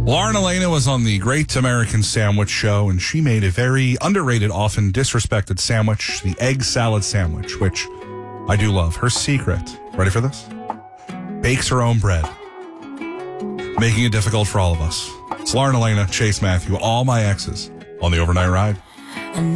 Lauren Elena was on the Great American Sandwich Show, and she made a very underrated, often disrespected sandwich, the egg salad sandwich, which I do love. Her secret, ready for this? Bakes her own bread, making it difficult for all of us. It's Lauren Elena, Chase Matthew, all my exes on the Overnight Ride.